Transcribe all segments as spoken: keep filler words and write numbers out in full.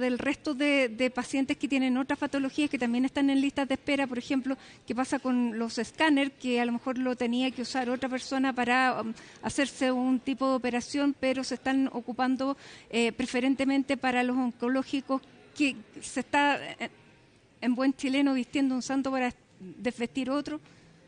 del resto de, de pacientes que tienen otras patologías que también están en listas de espera. Por ejemplo, ¿qué pasa con los escáneres? Que a lo mejor lo tenía que usar otra persona para um, hacerse un tipo de operación, pero se están ocupando eh, preferentemente para los oncológicos, que se está, eh, en buen chileno, vistiendo un santo para desvestir otro.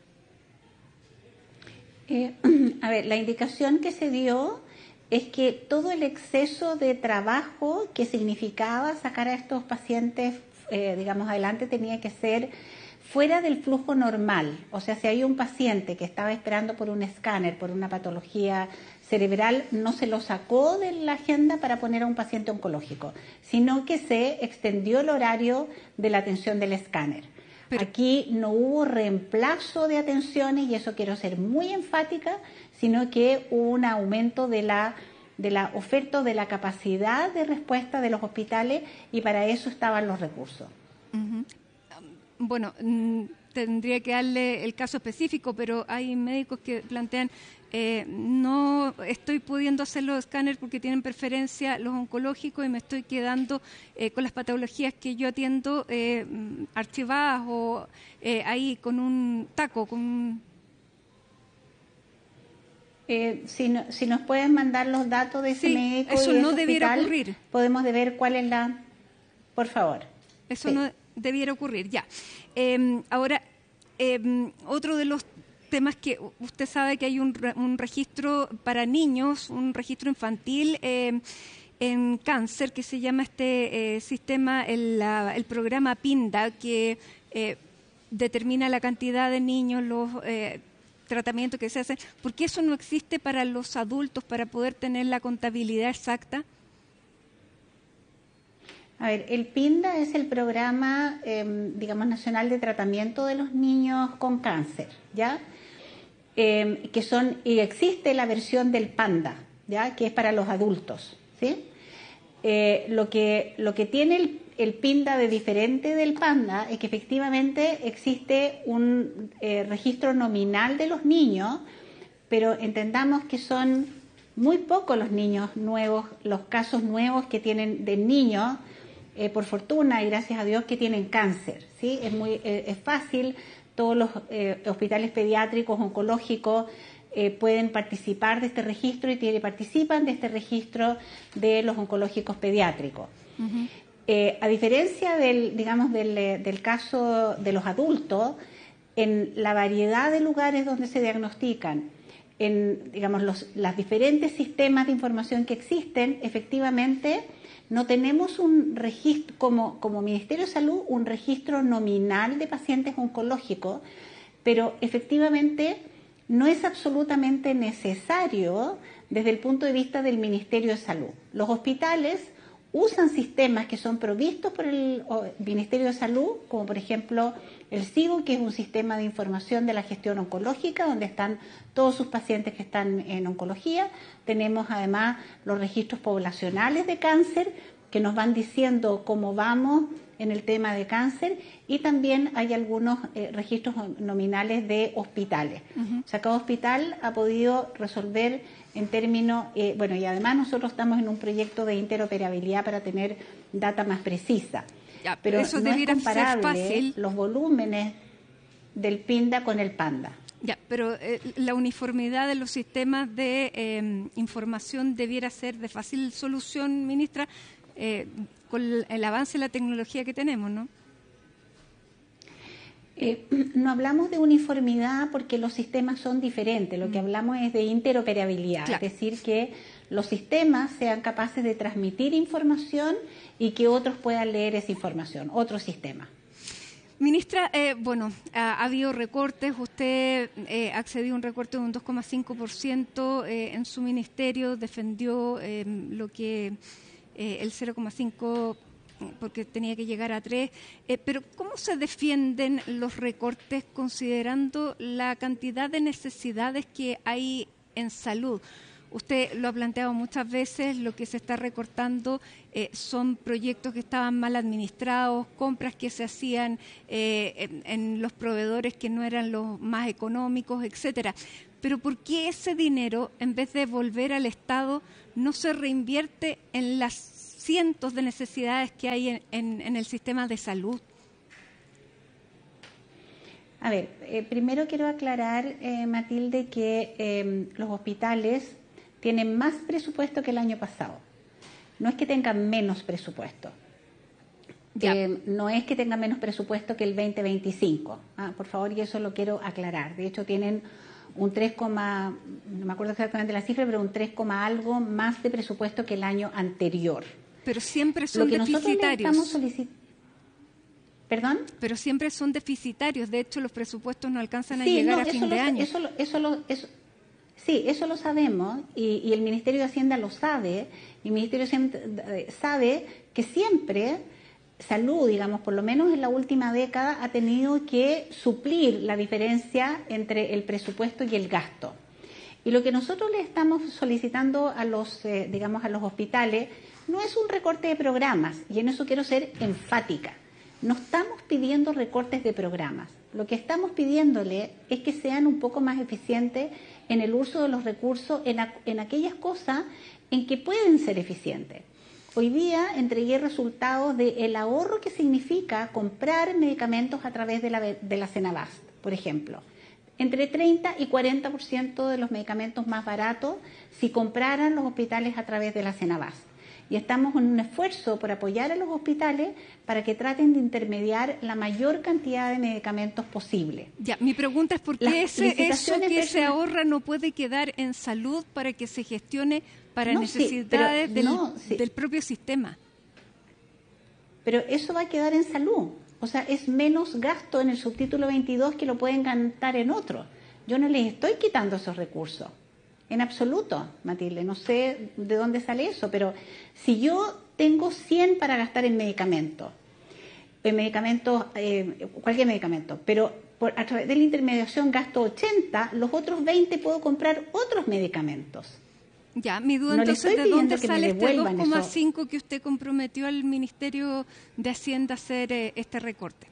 Eh, a ver, la indicación que se dio es que todo el exceso de trabajo que significaba sacar a estos pacientes, eh, digamos, adelante, tenía que ser fuera del flujo normal. O sea, si hay un paciente que estaba esperando por un escáner, por una patología cerebral, no se lo sacó de la agenda para poner a un paciente oncológico, sino que se extendió el horario de la atención del escáner. Pero aquí no hubo reemplazo de atenciones, y eso quiero ser muy enfática, sino que hubo un aumento de la, de la oferta, de la capacidad de respuesta de los hospitales, y para eso estaban los recursos. Uh-huh. Bueno, tendría que darle el caso específico, pero hay médicos que plantean eh, no estoy pudiendo hacer los escáneres porque tienen preferencia los oncológicos y me estoy quedando eh, con las patologías que yo atiendo eh, archivadas o eh, ahí con un taco, con un... Eh, si, no, si nos pueden mandar los datos de ese sí, médico eso y de no ese debiera hospital, ocurrir. Podemos ver cuál es la... Por favor. Eso sí. no debiera ocurrir, ya. Eh, ahora, eh, otro de los temas que usted sabe que hay un, un registro para niños, un registro infantil eh, en cáncer, que se llama este eh, sistema, el, la, el programa PINDA, que eh, determina la cantidad de niños, los eh, tratamientos que se hacen. ¿Por qué eso no existe para los adultos, para poder tener la contabilidad exacta? A ver, el PINDA es el programa, eh, digamos, nacional de tratamiento de los niños con cáncer, ¿ya? Eh, que son, y existe la versión del PANDA, ¿ya? Que es para los adultos, ¿sí? Eh, lo que, lo que tiene el, el PINDA de diferente del PANDA es que efectivamente existe un eh, registro nominal de los niños, pero entendamos que son muy pocos los niños nuevos, los casos nuevos que tienen de niños, eh, por fortuna y gracias a Dios, que tienen cáncer, ¿sí? Es muy eh, es fácil, todos los eh, hospitales pediátricos, oncológicos, eh, pueden participar de este registro y tiene, participan de este registro de los oncológicos pediátricos. Uh-huh. Eh, a diferencia del, digamos, del, del caso de los adultos, en la variedad de lugares donde se diagnostican, en, digamos, los las diferentes sistemas de información que existen, efectivamente no tenemos un registro, como, como Ministerio de Salud, un registro nominal de pacientes oncológicos, pero efectivamente no es absolutamente necesario desde el punto de vista del Ministerio de Salud. Los hospitales usan sistemas que son provistos por el Ministerio de Salud, como por ejemplo el SIGO, que es un sistema de información de la gestión oncológica, donde están todos sus pacientes que están en oncología. Tenemos además los registros poblacionales de cáncer, que nos van diciendo cómo vamos en el tema de cáncer, y también hay algunos eh, registros nominales de hospitales. Uh-huh. O sea, cada hospital ha podido resolver en términos, eh, bueno, y además nosotros estamos en un proyecto de interoperabilidad para tener data más precisa. Ya, pero eso no debiera es comparable ser fácil. Los volúmenes del PINDA con el PANDA. Ya, pero eh, la uniformidad de los sistemas de eh, información debiera ser de fácil solución, ministra, eh, con el avance de la tecnología que tenemos, ¿no? Eh, no hablamos de uniformidad porque los sistemas son diferentes, lo que hablamos es de interoperabilidad, claro. Es decir, que los sistemas sean capaces de transmitir información y que otros puedan leer esa información, otros sistemas. Ministra, eh, bueno, ha, ha habido recortes, usted eh, accedió a un recorte de un dos coma cinco por ciento eh, en su ministerio, defendió eh, lo que eh, el cero coma cinco por ciento porque tenía que llegar a tres, eh, pero ¿cómo se defienden los recortes considerando la cantidad de necesidades que hay en salud? Usted lo ha planteado muchas veces, lo que se está recortando eh, son proyectos que estaban mal administrados, compras que se hacían eh, en, en los proveedores que no eran los más económicos, etcétera. Pero ¿por qué ese dinero, en vez de volver al Estado, no se reinvierte en las cientos de necesidades que hay en, en, en el sistema de salud? A ver, eh, primero quiero aclarar, eh, Matilde, que eh, los hospitales tienen más presupuesto que el año pasado. No es que tengan menos presupuesto. Eh, no es que tengan menos presupuesto que el veinte veinticinco. Ah, por favor, y eso lo quiero aclarar. De hecho, tienen un tres, no me acuerdo exactamente la cifra, pero un tres, algo más de presupuesto que el año anterior. Pero siempre son lo que deficitarios. Estamos solicit... ¿Perdón? Pero siempre son deficitarios. De hecho, los presupuestos no alcanzan a sí, llegar no, a fin lo, de año. Eso, eso, lo, eso, sí, eso lo sabemos y, y el Ministerio de Hacienda lo sabe. Y el Ministerio de Hacienda sabe que siempre salud, digamos, por lo menos en la última década, ha tenido que suplir la diferencia entre el presupuesto y el gasto. Y lo que nosotros le estamos solicitando a los, eh, digamos, a los hospitales no es un recorte de programas, y en eso quiero ser enfática. No estamos pidiendo recortes de programas. Lo que estamos pidiéndole es que sean un poco más eficientes en el uso de los recursos, en, a, en aquellas cosas en que pueden ser eficientes. Hoy día entregué resultados del ahorro que significa comprar medicamentos a través de la, de la Senabast, por ejemplo. Entre treinta y cuarenta por ciento de los medicamentos más baratos si compraran los hospitales a través de la Senabast. Y estamos en un esfuerzo por apoyar a los hospitales para que traten de intermediar la mayor cantidad de medicamentos posible. Ya, mi pregunta es por qué ese, eso que se ahorra no puede quedar en salud para que se gestione para no, necesidades sí, del, no, sí. del propio sistema. Pero eso va a quedar en salud. O sea, es menos gasto en el subtítulo veintidós que lo pueden gastar en otro. Yo no les estoy quitando esos recursos. En absoluto, Matilde. No sé de dónde sale eso, pero si yo tengo cien para gastar en medicamentos, en medicamentos, eh, cualquier medicamento, pero por, a través de la intermediación gasto ochenta, los otros veinte puedo comprar otros medicamentos. Ya, mi duda no entonces, ¿de dónde sale este dos coma cinco que usted comprometió al Ministerio de Hacienda a hacer eh, este recorte?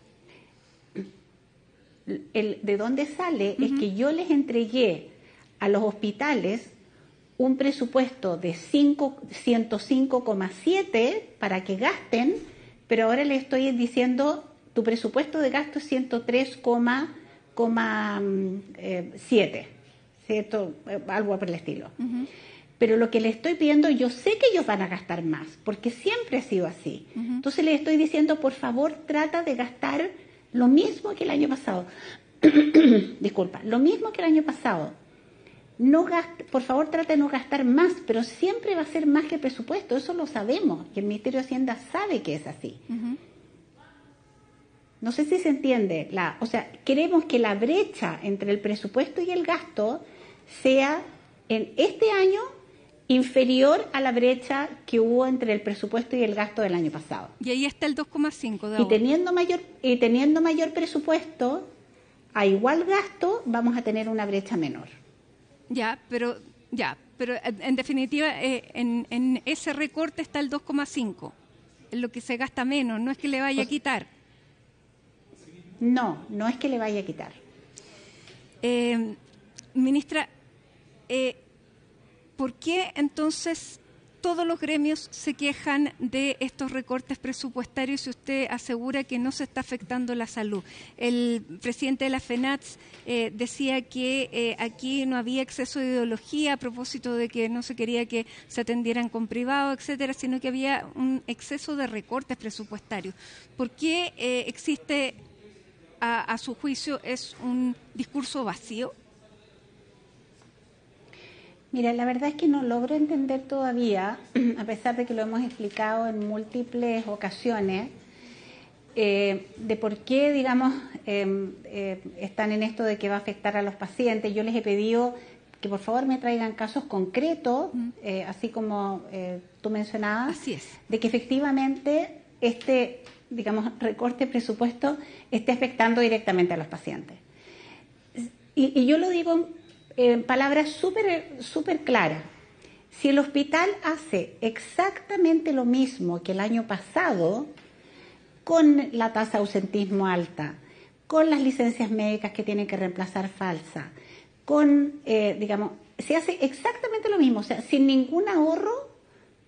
El, ¿De dónde sale? Uh-huh. Es que yo les entregué a los hospitales un presupuesto de ciento cinco coma siete para que gasten, pero ahora les estoy diciendo tu presupuesto de gasto es ciento tres coma siete, ¿cierto? Algo por el estilo. Uh-huh. Pero lo que les estoy pidiendo, yo sé que ellos van a gastar más, porque siempre ha sido así. Uh-huh. Entonces les estoy diciendo, por favor, trata de gastar lo mismo que el año pasado. Disculpa, lo mismo que el año pasado. No gaste, por favor, trata de no gastar más, pero siempre va a ser más que el presupuesto. Eso lo sabemos, y el Ministerio de Hacienda sabe que es así. Uh-huh. No sé si se entiende. La, o sea, queremos que la brecha entre el presupuesto y el gasto sea en este año inferior a la brecha que hubo entre el presupuesto y el gasto del año pasado. Y ahí está el dos coma cinco de ahora. Y teniendo mayor, y teniendo mayor presupuesto, a igual gasto, vamos a tener una brecha menor. Ya, pero ya, pero en definitiva, eh, en, en ese recorte está el dos coma cinco, en lo que se gasta menos, no es que le vaya pues, a quitar. No, no es que le vaya a quitar. Eh, ministra, eh, ¿por qué entonces todos los gremios se quejan de estos recortes presupuestarios si usted asegura que no se está afectando la salud? El presidente de la FENATS eh, decía que eh, aquí no había exceso de ideología a propósito de que no se quería que se atendieran con privado, etcétera, sino que había un exceso de recortes presupuestarios. ¿Por qué eh, existe, a, a su juicio, es un discurso vacío? Mira, la verdad es que no logro entender todavía, a pesar de que lo hemos explicado en múltiples ocasiones, eh, de por qué, digamos, eh, eh, están en esto de que va a afectar a los pacientes. Yo les he pedido que por favor me traigan casos concretos, eh, así como eh, tú mencionabas, así es, de que efectivamente este, digamos, recorte de presupuesto esté afectando directamente a los pacientes. Y, y yo lo digo en palabras súper súper claras. Si el hospital hace exactamente lo mismo que el año pasado, con la tasa de ausentismo alta, con las licencias médicas que tienen que reemplazar falsas, con, eh, digamos, se hace exactamente lo mismo, o sea, sin ningún ahorro,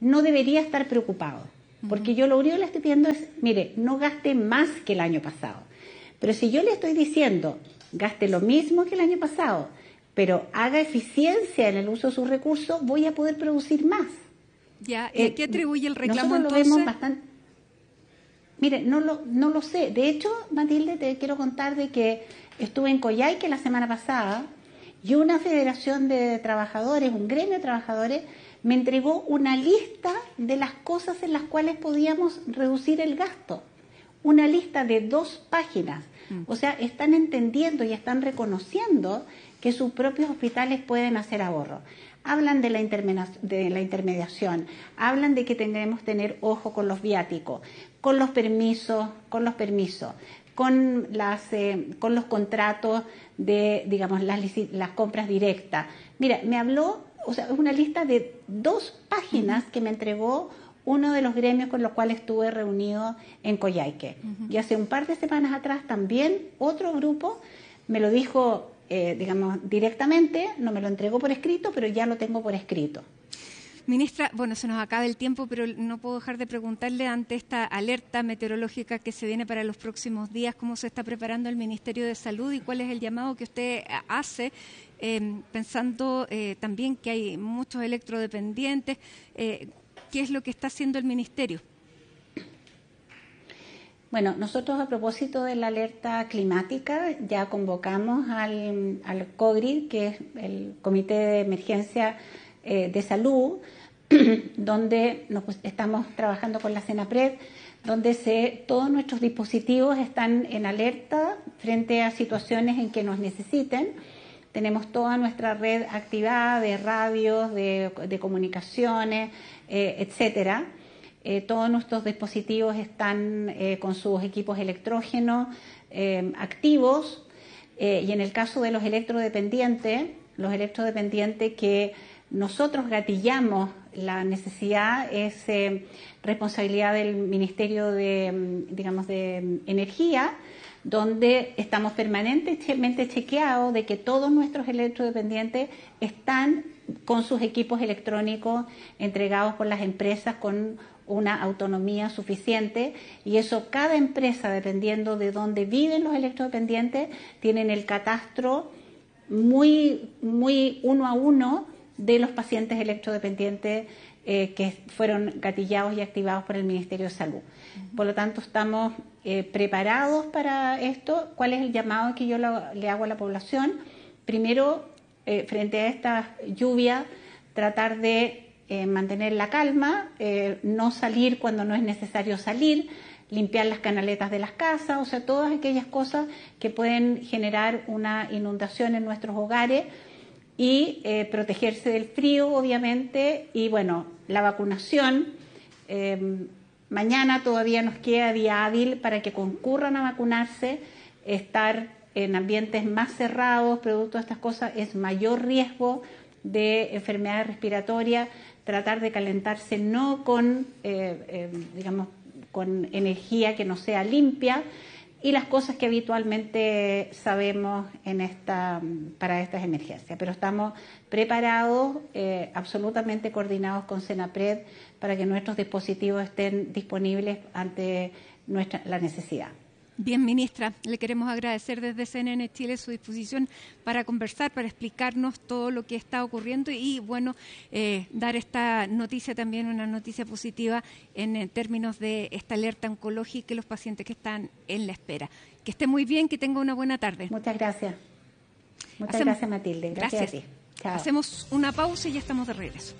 no debería estar preocupado. Porque yo lo único que le estoy pidiendo es, mire, no gaste más que el año pasado. Pero si yo le estoy diciendo, gaste lo mismo que el año pasado, pero haga eficiencia en el uso de sus recursos, voy a poder producir más. Ya, ¿y a qué atribuye el reclamo nosotros entonces? Lo vemos bastante... Mire, no lo, no lo sé. De hecho, Matilde, te quiero contar de que estuve en Coyhaique la semana pasada y una federación de trabajadores, un gremio de trabajadores, me entregó una lista de las cosas en las cuales podíamos reducir el gasto. Una lista de dos páginas. Mm. O sea, están entendiendo y están reconociendo que sus propios hospitales pueden hacer ahorro. Hablan de la, de la intermediación, hablan de que tendremos que tener ojo con los viáticos, con los permisos, con los permisos, con las, eh, con los contratos de, digamos, las, las compras directas. Mira, me habló, o sea, es una lista de dos páginas que me entregó uno de los gremios con los cuales estuve reunido en Coyhaique. Uh-huh. Y hace un par de semanas atrás también otro grupo me lo dijo, eh, digamos, directamente, no me lo entregó por escrito, pero ya lo tengo por escrito. Ministra, bueno, se nos acaba el tiempo, pero no puedo dejar de preguntarle ante esta alerta meteorológica que se viene para los próximos días, ¿cómo se está preparando el Ministerio de Salud y cuál es el llamado que usted hace, eh, pensando eh, también que hay muchos electrodependientes? Eh, ¿Qué es lo que está haciendo el Ministerio? Bueno, nosotros a propósito de la alerta climática ya convocamos al, al COGRID, que es el Comité de Emergencia eh, de Salud, donde nos, estamos trabajando con la CENAPRED, donde se, todos nuestros dispositivos están en alerta frente a situaciones en que nos necesiten. Tenemos toda nuestra red activada de radios, de, de comunicaciones, eh, etcétera. Eh, todos nuestros dispositivos están eh, con sus equipos electrógenos eh, activos eh, y en el caso de los electrodependientes, los electrodependientes que nosotros gatillamos la necesidad es eh, responsabilidad del Ministerio de, digamos, de Energía, donde estamos permanentemente chequeados de que todos nuestros electrodependientes están con sus equipos electrónicos entregados por las empresas con una autonomía suficiente, y eso cada empresa, dependiendo de dónde viven los electrodependientes, tienen el catastro muy, muy uno a uno de los pacientes electrodependientes eh, que fueron gatillados y activados por el Ministerio de Salud. Uh-huh. Por lo tanto, estamos eh, preparados para esto. ¿Cuál es el llamado que yo lo, le hago a la población? Primero, eh, frente a esta lluvia, tratar de eh, mantener la calma, eh, no salir cuando no es necesario salir, limpiar las canaletas de las casas, o sea, todas aquellas cosas que pueden generar una inundación en nuestros hogares, y eh, protegerse del frío, obviamente, y bueno, la vacunación. Eh, mañana todavía nos queda día hábil para que concurran a vacunarse. Estar en ambientes más cerrados, producto de estas cosas, es mayor riesgo de enfermedades respiratorias. Tratar de calentarse no con, eh, eh, digamos, con energía que no sea limpia, y las cosas que habitualmente sabemos en esta, para estas emergencias. Pero estamos preparados, eh, absolutamente coordinados con CENAPRED para que nuestros dispositivos estén disponibles ante nuestra, la necesidad. Bien, ministra, le queremos agradecer desde C N N Chile su disposición para conversar, para explicarnos todo lo que está ocurriendo y, bueno, eh, dar esta noticia también, una noticia positiva en, en términos de esta alerta oncológica y los pacientes que están en la espera. Que esté muy bien, que tenga una buena tarde. Muchas gracias. Muchas Hacemos, gracias, Matilde. Gracias, gracias a ti. Chao. Hacemos una pausa y ya estamos de regreso.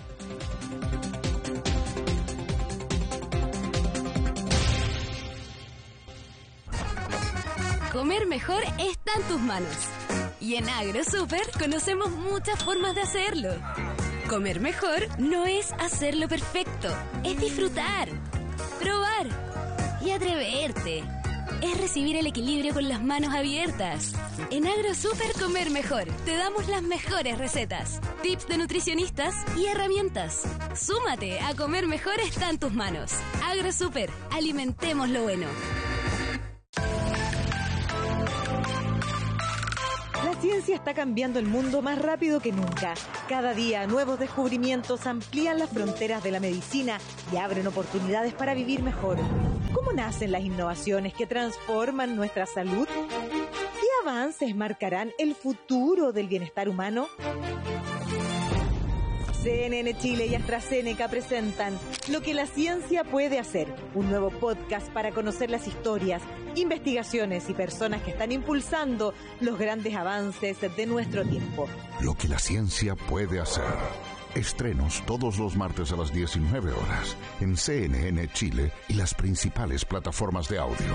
Comer mejor está en tus manos. Y en AgroSuper conocemos muchas formas de hacerlo. Comer mejor no es hacerlo perfecto, es disfrutar, probar y atreverte. Es recibir el equilibrio con las manos abiertas. En AgroSuper Comer Mejor te damos las mejores recetas, tips de nutricionistas y herramientas. Súmate a Comer Mejor está en tus manos. AgroSuper, alimentemos lo bueno. Las ciencia está cambiando el mundo más rápido que nunca. Cada día, nuevos descubrimientos amplían las fronteras de la medicina y abren oportunidades para vivir mejor. ¿Cómo nacen las innovaciones que transforman nuestra salud? ¿Qué avances marcarán el futuro del bienestar humano? C N N Chile y AstraZeneca presentan Lo que la ciencia puede hacer, un nuevo podcast para conocer las historias, investigaciones y personas que están impulsando los grandes avances de nuestro tiempo. Lo que la ciencia puede hacer. Estrenos todos los martes a las diecinueve horas en C N N Chile y las principales plataformas de audio.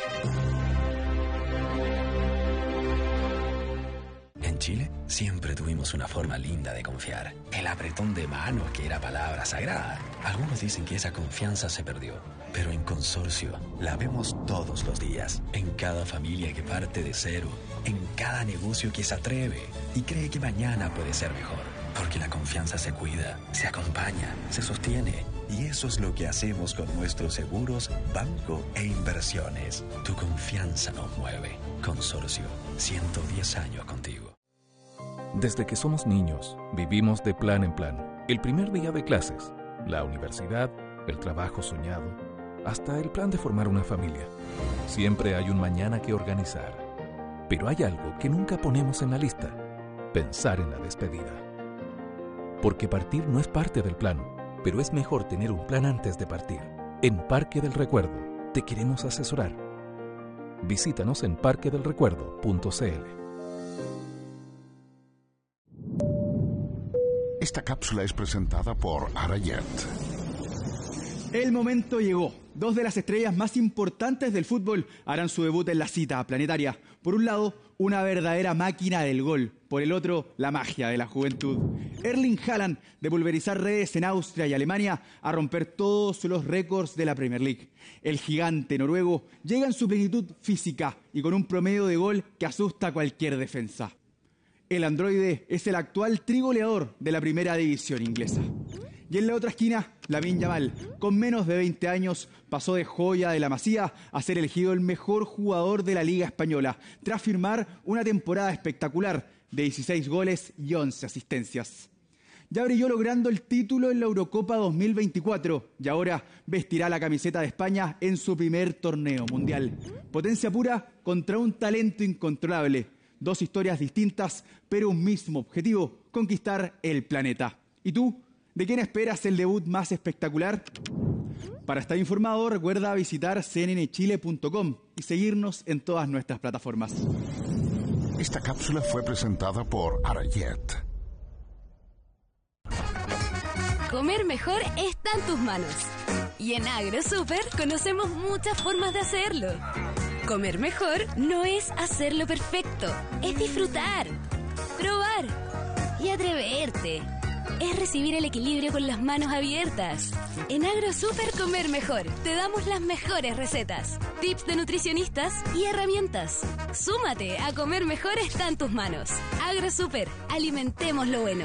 En Chile siempre tuvimos una forma linda de confiar. El apretón de manos, que era palabra sagrada. Algunos dicen que esa confianza se perdió, pero en Consorcio la vemos todos los días. En cada familia que parte de cero, en cada negocio que se atreve y cree que mañana puede ser mejor. Porque la confianza se cuida, se acompaña, se sostiene. Y eso es lo que hacemos con nuestros seguros, banco e inversiones. Tu confianza nos mueve. Consorcio, ciento diez años contigo. Desde que somos niños, vivimos de plan en plan. El primer día de clases, la universidad, el trabajo soñado, hasta el plan de formar una familia. Siempre hay un mañana que organizar. Pero hay algo que nunca ponemos en la lista: pensar en la despedida. Porque partir no es parte del plan, pero es mejor tener un plan antes de partir. En Parque del Recuerdo te queremos asesorar. Visítanos en parque del recuerdo punto c l. Esta cápsula es presentada por Arayet. El momento llegó. Dos de las estrellas más importantes del fútbol harán su debut en la cita planetaria. Por un lado, una verdadera máquina del gol. Por el otro, la magia de la juventud. Erling Haaland, de pulverizar redes en Austria y Alemania, a romper todos los récords de la Premier League. El gigante noruego llega en su plenitud física y con un promedio de gol que asusta a cualquier defensa. El androide es el actual trigoleador de la primera división inglesa. Y en la otra esquina, Lamine Yamal, con menos de veinte años, pasó de joya de la Masía a ser elegido el mejor jugador de la Liga Española, tras firmar una temporada espectacular de dieciséis goles y once asistencias. Ya brilló logrando el título en la Eurocopa dos mil veinticuatro y ahora vestirá la camiseta de España en su primer torneo mundial. Potencia pura contra un talento incontrolable. Dos historias distintas, pero un mismo objetivo: conquistar el planeta. ¿Y tú? ¿De quién esperas el debut más espectacular? Para estar informado, recuerda visitar c n n chile punto com y seguirnos en todas nuestras plataformas. Esta cápsula fue presentada por Arayet. Comer mejor está en tus manos. Y en AgroSuper conocemos muchas formas de hacerlo. Comer mejor no es hacerlo perfecto, es disfrutar, probar y atreverte. Es recibir el equilibrio con las manos abiertas. En AgroSuper Comer Mejor te damos las mejores recetas, tips de nutricionistas y herramientas. Súmate a Comer Mejor está en tus manos. AgroSuper, alimentemos lo bueno.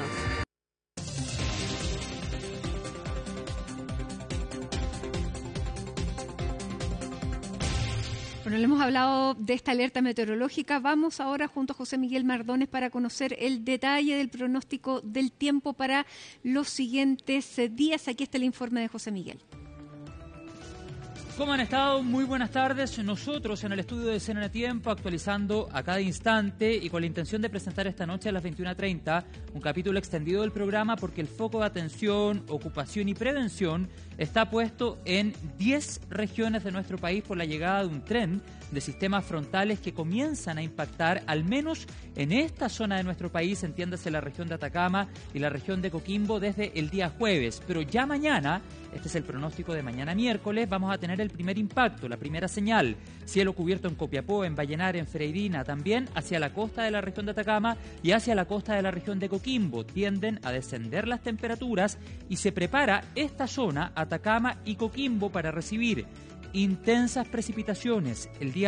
Bueno, le hemos hablado de esta alerta meteorológica. Vamos ahora junto a José Miguel Mardones para conocer el detalle del pronóstico del tiempo para los siguientes días. Aquí está el informe de José Miguel. ¿Cómo han estado? Muy buenas tardes. Nosotros en el estudio de C N N Tiempo, actualizando a cada instante y con la intención de presentar esta noche a las veintiuna treinta un capítulo extendido del programa, porque el foco de atención, ocupación y prevención está puesto en diez regiones de nuestro país por la llegada de un tren de sistemas frontales que comienzan a impactar, al menos en esta zona de nuestro país, entiéndase la región de Atacama y la región de Coquimbo, desde el día jueves. Pero ya mañana, este es el pronóstico de mañana miércoles, vamos a tener el primer impacto, la primera señal. Cielo cubierto en Copiapó, en Vallenar, en Freirina, también hacia la costa de la región de Atacama y hacia la costa de la región de Coquimbo. Tienden a descender las temperaturas y se prepara esta zona, Atacama y Coquimbo, para recibir intensas precipitaciones el día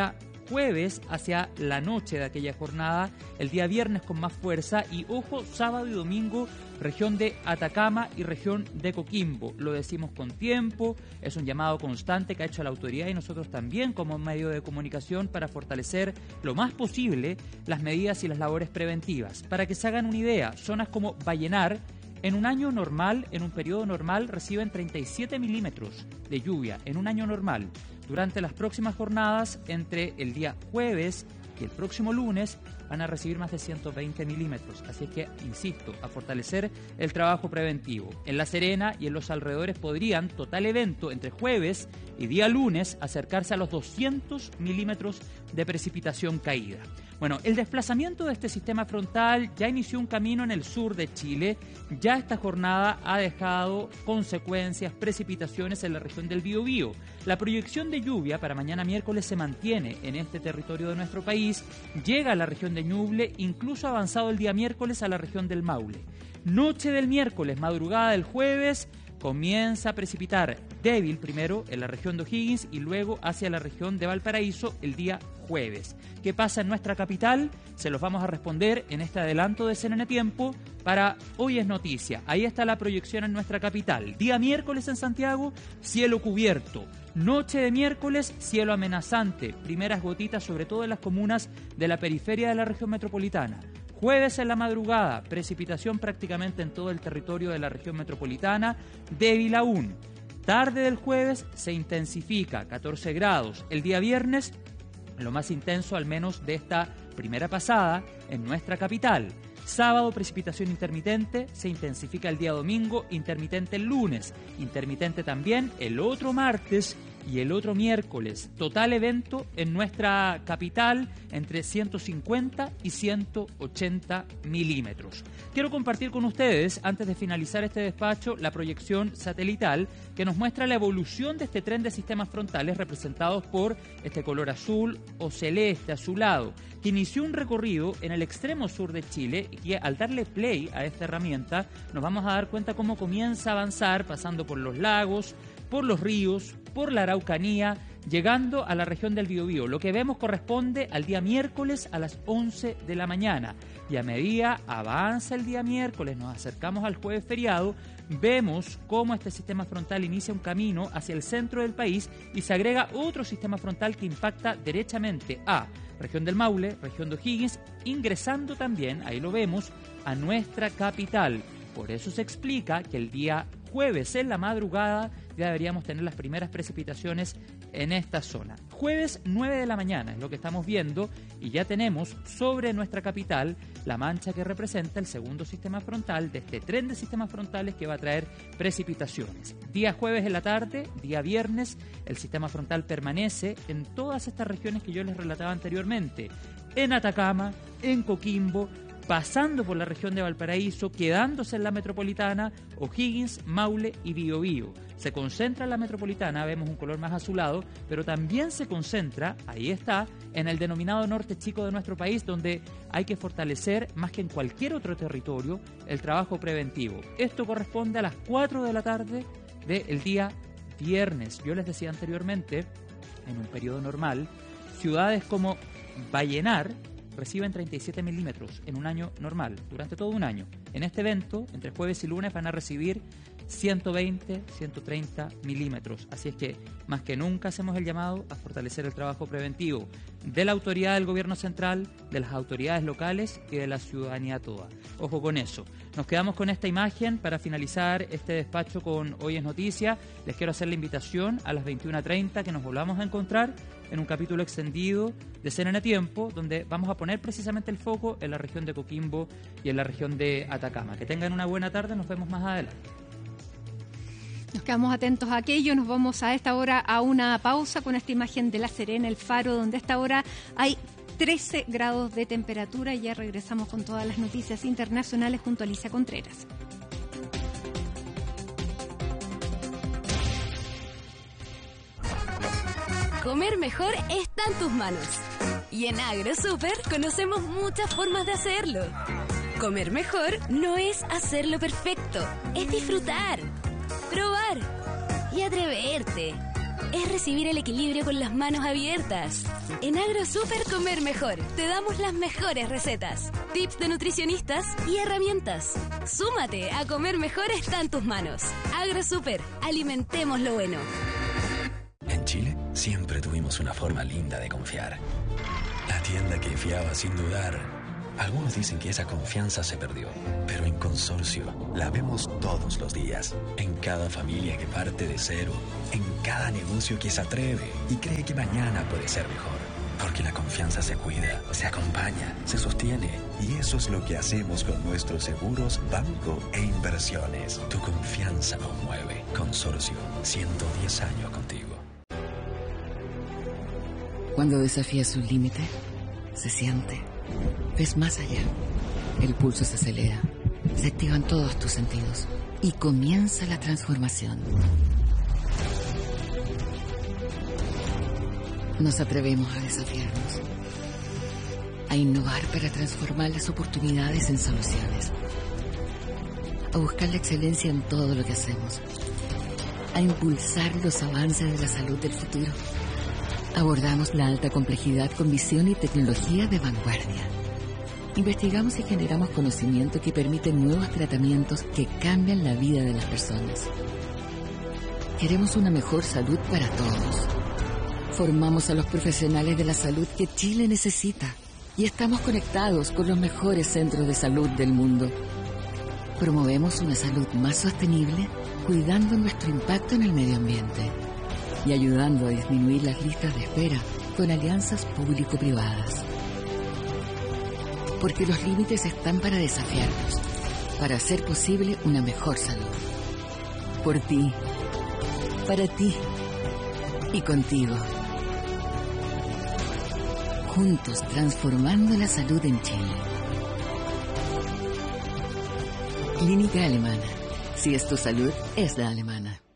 jueves hacia la noche de aquella jornada, el día viernes con más fuerza y, ojo, sábado y domingo, región de Atacama y región de Coquimbo. Lo decimos con tiempo, es un llamado constante que ha hecho la autoridad y nosotros también como medio de comunicación para fortalecer lo más posible las medidas y las labores preventivas. Para que se hagan una idea, zonas como Vallenar, en un año normal, en un periodo normal, reciben treinta y siete milímetros de lluvia, en un año normal. Durante las próximas jornadas, entre el día jueves y el próximo lunes, van a recibir más de ciento veinte milímetros. Así es que, insisto, a fortalecer el trabajo preventivo. En La Serena y en los alrededores podrían, total evento, entre jueves y día lunes, acercarse a los doscientos milímetros de precipitación caída. Bueno, el desplazamiento de este sistema frontal ya inició un camino en el sur de Chile. Ya esta jornada ha dejado consecuencias, precipitaciones en la región del Biobío. La proyección de lluvia para mañana miércoles se mantiene en este territorio de nuestro país. Llega a la región de Ñuble, incluso avanzado el día miércoles a la región del Maule. Noche del miércoles, madrugada del jueves, comienza a precipitar débil primero en la región de O'Higgins y luego hacia la región de Valparaíso el día jueves. ¿Qué pasa en nuestra capital? Se los vamos a responder en este adelanto de C N N Tiempo para Hoy es Noticia. Ahí está la proyección en nuestra capital. Día miércoles en Santiago, cielo cubierto. Noche de miércoles, cielo amenazante. Primeras gotitas sobre todo en las comunas de la periferia de la región metropolitana. Jueves en la madrugada, precipitación prácticamente en todo el territorio de la región metropolitana, débil aún. Tarde del jueves se intensifica, catorce grados. El día viernes, lo más intenso al menos de esta primera pasada en nuestra capital. Sábado, precipitación intermitente, se intensifica el día domingo, intermitente el lunes, intermitente también el otro martes y el otro miércoles. Total evento en nuestra capital entre ciento cincuenta y ciento ochenta milímetros. Quiero compartir con ustedes, antes de finalizar este despacho, la proyección satelital que nos muestra la evolución de este tren de sistemas frontales representados por este color azul o celeste, azulado, que inició un recorrido en el extremo sur de Chile y que al darle play a esta herramienta nos vamos a dar cuenta cómo comienza a avanzar pasando por los lagos, por los ríos, por la Araucanía, llegando a la región del Biobío. Lo que vemos corresponde al día miércoles a las once de la mañana. Y a medida avanza el día miércoles, nos acercamos al jueves feriado, vemos cómo este sistema frontal inicia un camino hacia el centro del país y se agrega otro sistema frontal que impacta derechamente a región del Maule, región de O'Higgins, ingresando también, ahí lo vemos, a nuestra capital. Por eso se explica que el día jueves en la madrugada ya deberíamos tener las primeras precipitaciones en esta zona. Jueves nueve de la mañana es lo que estamos viendo y ya tenemos sobre nuestra capital la mancha que representa el segundo sistema frontal de este tren de sistemas frontales que va a traer precipitaciones. Día jueves en la tarde, día viernes, el sistema frontal permanece en todas estas regiones que yo les relataba anteriormente, en Atacama, en Coquimbo, pasando por la región de Valparaíso, quedándose en la metropolitana, O'Higgins, Maule y Biobío. Se concentra en la metropolitana, vemos un color más azulado, pero también se concentra, ahí está, en el denominado norte chico de nuestro país, donde hay que fortalecer, más que en cualquier otro territorio, el trabajo preventivo. Esto corresponde a las cuatro de la tarde del día viernes. Yo les decía anteriormente, en un periodo normal, ciudades como Vallenar reciben treinta y siete milímetros en un año normal, durante todo un año. En este evento, entre jueves y lunes, van a recibir ciento veinte, ciento treinta milímetros. Así es que, más que nunca, hacemos el llamado a fortalecer el trabajo preventivo de la autoridad del gobierno central, de las autoridades locales y de la ciudadanía toda. Ojo con eso. Nos quedamos con esta imagen para finalizar este despacho con Hoy es Noticia. Les quiero hacer la invitación a las veintiuna treinta que nos volvamos a encontrar en un capítulo extendido de C N N Tiempo, donde vamos a poner precisamente el foco en la región de Coquimbo y en la región de Atacama. Que tengan una buena tarde, nos vemos más adelante. Nos quedamos atentos a aquello, nos vamos a esta hora a una pausa con esta imagen de La Serena, el faro, donde a esta hora hay trece grados de temperatura y ya regresamos con todas las noticias internacionales junto a Alicia Contreras. Comer mejor está en tus manos. Y en AgroSuper conocemos muchas formas de hacerlo. Comer mejor no es hacerlo perfecto, es disfrutar, probar y atreverte. es recibir el equilibrio con las manos abiertas. En AgroSuper Comer Mejor te damos las mejores recetas, tips de nutricionistas y herramientas. Súmate a Comer Mejor está en tus manos. AgroSuper, alimentemos lo bueno. En Chile siempre tuvimos una forma linda de confiar. La tienda que fiaba sin dudar. Algunos dicen que esa confianza se perdió, pero en Consorcio la vemos todos los días. En cada familia que parte de cero, en cada negocio que se atreve y cree que mañana puede ser mejor. Porque la confianza se cuida, se acompaña, se sostiene. Y eso es lo que hacemos con nuestros seguros, banco e inversiones. Tu confianza nos mueve. Consorcio, ciento diez años contigo. Cuando desafías un límite, se siente. Ves más allá. El pulso se acelera. Se activan todos tus sentidos. Y comienza la transformación. Nos atrevemos a desafiarnos. A innovar para transformar las oportunidades en soluciones. A buscar la excelencia en todo lo que hacemos. A impulsar los avances de la salud del futuro. Abordamos la alta complejidad con visión y tecnología de vanguardia. Investigamos y generamos conocimiento que permite nuevos tratamientos que cambian la vida de las personas. Queremos una mejor salud para todos. Formamos a los profesionales de la salud que Chile necesita y estamos conectados con los mejores centros de salud del mundo. Promovemos una salud más sostenible, cuidando nuestro impacto en el medio ambiente y ayudando a disminuir las listas de espera con alianzas público-privadas. Porque los límites están para desafiarnos, para hacer posible una mejor salud. Por ti, para ti y contigo. Juntos transformando la salud en Chile. Clínica Alemana. Si es tu salud, es la alemana.